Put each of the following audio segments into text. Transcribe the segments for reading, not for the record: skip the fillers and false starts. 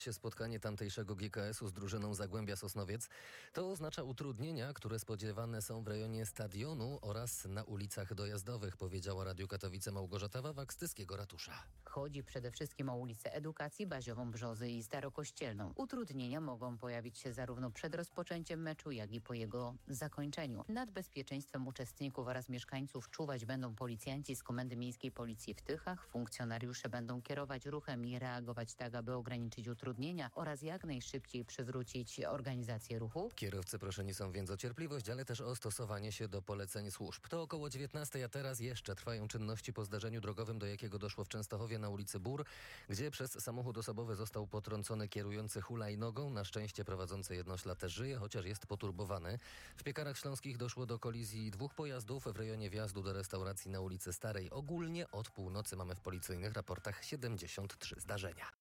się spotkanie tamtejszego GKS-u z drużyną Zagłębia Sosnowiec. To oznacza utrudnienia, które spodziewane są w rejonie stadionu oraz na ulicach dojazdowych, powiedziała Radiu Katowice Małgorzata Wawak z Tyskiego Ratusza. Chodzi przede wszystkim o ulicę Edukacji, Baziową Brzozy i Starokościelną. Utrudnienia mogą pojawić się zarówno przed rozpoczęciem meczu, jak i po jego zakończeniu. Nad bezpieczeństwem uczestników oraz mieszkańców czuwać będą policjanci z Komendy Miejskiej Policji w Tychach. Funkcjonariusze będą kierować ruchem i reagować tak, aby ograniczyć utrudnienia oraz jak najszybciej przywrócić organizację ruchu. Kierowcy proszeni są więc o cierpliwość, ale też o stosowanie się do poleceń służb. To około 19, a teraz jeszcze trwają czynności po zdarzeniu drogowym, do jakiego doszło w Częstochowie na ulicy Bór, gdzie przez samochód osobowy został potrącony kierujący hulajnogą. Na szczęście prowadzący jednośladę żyje, chociaż jest poturbowany. W Piekarach Śląskich doszło do kolizji dwóch pojazdów w rejonie wjazdu do restauracji na ulicy Starej. Ogólnie od północy mamy w policyjnych raportach 73 zdarzenia.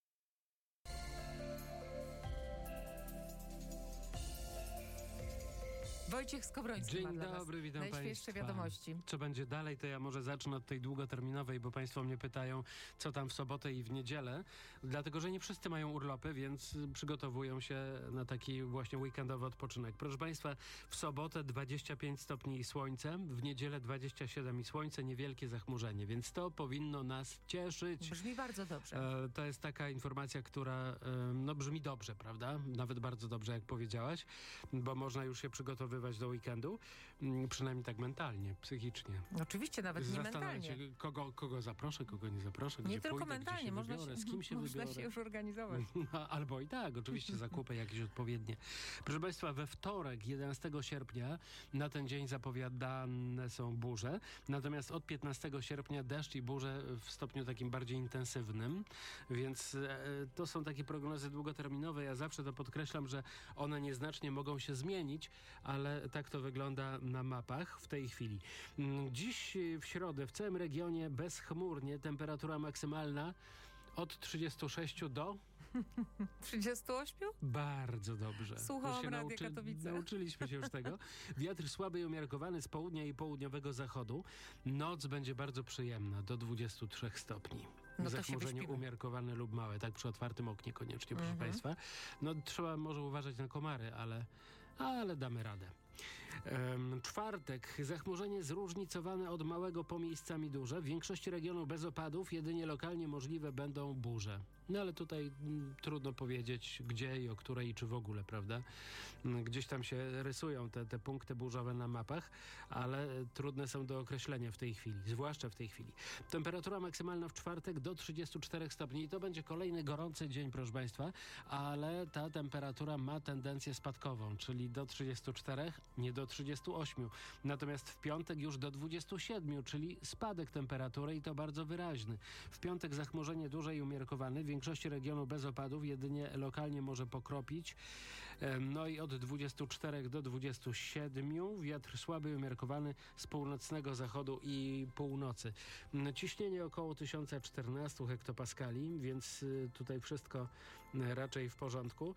Wojciech Skowroński. Dzień dobry, witam Państwa. Najświeższe wiadomości. Co będzie dalej, to ja może zacznę od tej długoterminowej, bo Państwo mnie pytają, co tam w sobotę i w niedzielę. Dlatego, że nie wszyscy mają urlopy, więc przygotowują się na taki właśnie weekendowy odpoczynek. Proszę Państwa, w sobotę 25 stopni i słońce, w niedzielę 27 i słońce, niewielkie zachmurzenie, więc to powinno nas cieszyć. Brzmi bardzo dobrze. To jest taka informacja, która brzmi dobrze, prawda? Nawet bardzo dobrze, jak powiedziałaś, bo można już się przygotowywać do weekendu, przynajmniej tak mentalnie, psychicznie. Oczywiście, nawet nie mentalnie. Się, kogo zaproszę, kogo nie zaproszę, gdzie nie tylko pójdę, mentalnie, gdzie się wybiorę, z kim się można wybiorę. się już organizować. Albo i tak, oczywiście zakupy jakieś odpowiednie. Proszę Państwa, we wtorek, 11 sierpnia, na ten dzień zapowiadane są burze, natomiast od 15 sierpnia deszcz i burze w stopniu takim bardziej intensywnym, więc to są takie prognozy długoterminowe. Ja zawsze to podkreślam, że one nieznacznie mogą się zmienić, ale tak to wygląda na mapach w tej chwili. Dziś w środę w całym regionie bezchmurnie, temperatura maksymalna od 36 do 38? Bardzo dobrze. Słuchałam Radia Katowice. Nauczyliśmy się już tego. Wiatr słaby i umiarkowany z południa i południowego zachodu. Noc będzie bardzo przyjemna, do 23 stopni. Zachmurzenie umiarkowane lub małe, tak przy otwartym oknie koniecznie, proszę Państwa. Trzeba może uważać na komary, ale damy radę. Czwartek, zachmurzenie zróżnicowane od małego po miejscami duże. W większości regionów bez opadów, jedynie lokalnie możliwe będą burze. No ale tutaj trudno powiedzieć, gdzie i o której i czy w ogóle, prawda? Gdzieś tam się rysują te punkty burzowe na mapach, ale trudne są do określenia w tej chwili, zwłaszcza w tej chwili. Temperatura maksymalna w czwartek do 34 stopni i to będzie kolejny gorący dzień, proszę Państwa, ale ta temperatura ma tendencję spadkową, czyli do 34, nie do 38. Natomiast w piątek już do 27, czyli spadek temperatury i to bardzo wyraźny. W piątek zachmurzenie duże i umiarkowane, w większości regionu bez opadów, jedynie lokalnie może pokropić. No i od 24 do 27 wiatr słaby i umiarkowany z północnego zachodu i północy. Ciśnienie około 1014 hektopaskali, więc tutaj wszystko raczej w porządku.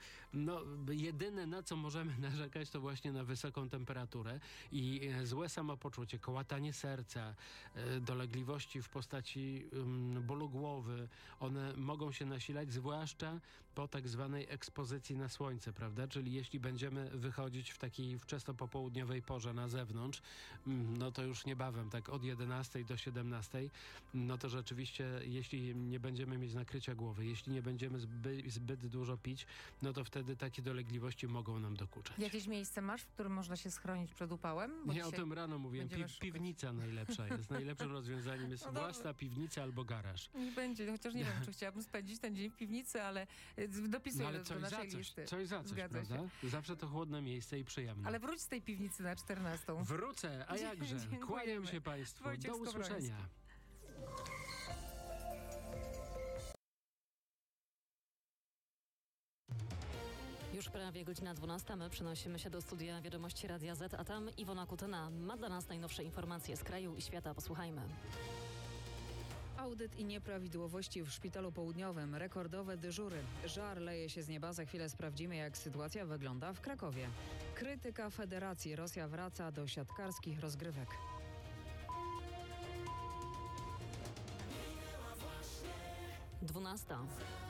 Jedyne na co możemy narzekać to właśnie na wysoką temperaturę i złe samopoczucie, kołatanie serca, dolegliwości w postaci bólu głowy. One mogą się nasilać, zwłaszcza po tak zwanej ekspozycji na słońce, prawda? Czyli jeśli będziemy wychodzić w takiej wczesnopopołudniowej porze na zewnątrz, no to już niebawem, tak od 11 do 17, no to rzeczywiście, jeśli nie będziemy mieć nakrycia głowy, jeśli nie będziemy zbyt dużo pić, no to wtedy takie dolegliwości mogą nam dokuczać. Jakieś miejsce masz, w którym można się schronić przed upałem? Bo ja o tym rano mówiłem. Piwnica najlepsza jest. Najlepszym rozwiązaniem jest własna piwnica albo garaż. Niech będzie, chociaż nie wiem, czy chciałabym spędzić ten dzień w piwnicy, ale dopisuję do naszej listy. Coś za coś, prawda? Zawsze to chłodne miejsce i przyjemne. Ale wróć z tej piwnicy na 14. Wrócę, a jakże? Kłaniam się Państwu. Wojciech Do usłyszenia. Już prawie godzina 12. My przenosimy się do studia Wiadomości Radia Z, a tam Iwona Kutyna ma dla nas najnowsze informacje z kraju i świata. Posłuchajmy. Audyt i nieprawidłowości w Szpitalu Południowym. Rekordowe dyżury. Żar leje się z nieba. Za chwilę sprawdzimy, jak sytuacja wygląda w Krakowie. Krytyka Federacji. Rosja wraca do siatkarskich rozgrywek. 12.